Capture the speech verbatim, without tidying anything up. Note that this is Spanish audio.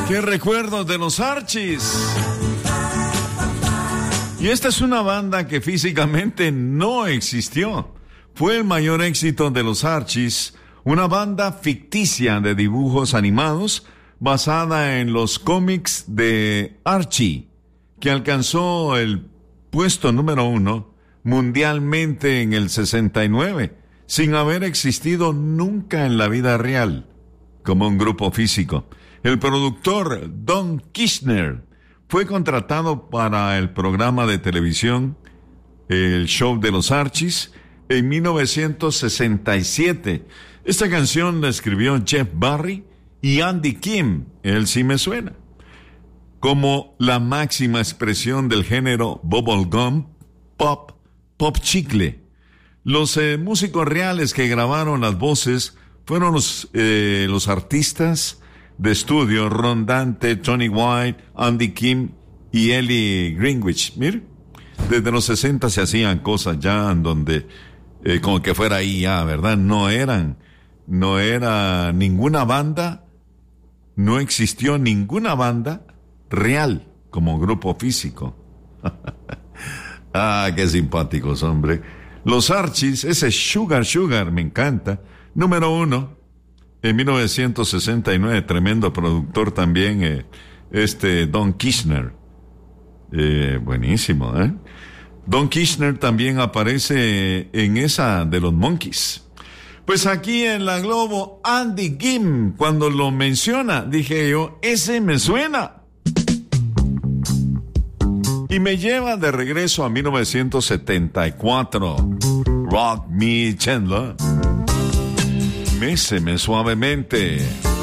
¡Qué recuerdos de los Archies! Y esta es una banda que físicamente no existió. Fue el mayor éxito de los Archies, una banda ficticia de dibujos animados basada en los cómics de Archie, que alcanzó el puesto número uno mundialmente en el sesenta y nueve, sin haber existido nunca en la vida real, como un grupo físico. El productor Don Kirshner fue contratado para el programa de televisión El Show de los Archies en mil novecientos sesenta y siete. Esta canción la escribió Jeff Barry y Andy Kim, él sí me suena, como la máxima expresión del género bubblegum, pop, pop chicle. Los eh, músicos reales que grabaron las voces fueron los, eh, los artistas de estudio Ron Dante, Tony White, Andy Kim y Ellie Greenwich. Mire, desde los sesenta se hacían cosas ya en donde, eh, como que fuera ahí ya, ¿verdad? No eran, no era ninguna banda, no existió ninguna banda real como grupo físico. Ah, qué simpáticos, hombre. Los Archies, ese Sugar Sugar, me encanta. Número uno, en mil novecientos sesenta y nueve, tremendo productor también, eh, este Don Kirshner. Eh, buenísimo, ¿eh? Don Kirshner también aparece en esa de los Monkees. Pues aquí en la Globo, Andy Kim, cuando lo menciona, dije yo, ese me suena. Y me lleva de regreso a mil novecientos setenta y cuatro. Rock Me Chandler. Méseme suavemente.